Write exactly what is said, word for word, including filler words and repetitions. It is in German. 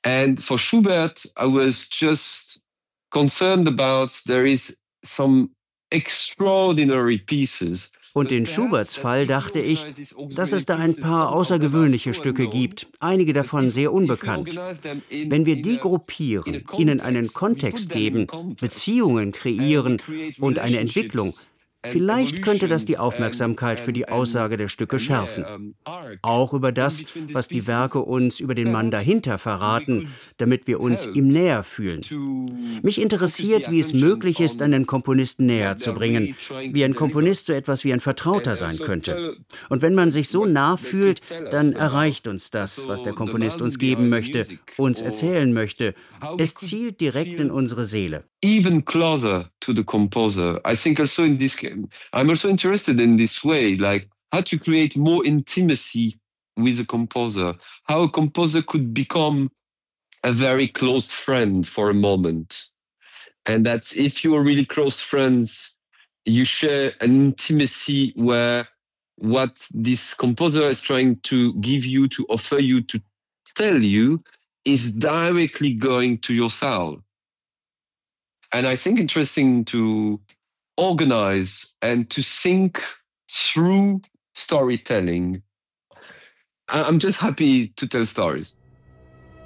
And for Schubert, I was just concerned about there is some extraordinary pieces. Und in Schuberts Fall dachte ich, dass es da ein paar außergewöhnliche Stücke gibt, einige davon sehr unbekannt. Wenn wir die gruppieren, ihnen einen Kontext geben, Beziehungen kreieren und eine Entwicklung, vielleicht könnte das die Aufmerksamkeit für die Aussage der Stücke schärfen. Auch über das, was die Werke uns über den Mann dahinter verraten, damit wir uns ihm näher fühlen. Mich interessiert, wie es möglich ist, einen Komponisten näher zu bringen, wie ein Komponist so etwas wie ein Vertrauter sein könnte. Und wenn man sich so nah fühlt, dann erreicht uns das, was der Komponist uns geben möchte, uns erzählen möchte. Es zielt direkt in unsere Seele. Even closer to the composer. I think also in this, I'm also interested in this way, like how to create more intimacy with a composer, how a composer could become a very close friend for a moment. And that if you are really close friends, you share an intimacy where what this composer is trying to give you, to offer you, to tell you, is directly going to your soul. And I think interesting to organize and to think through storytelling. I'm just happy to tell stories.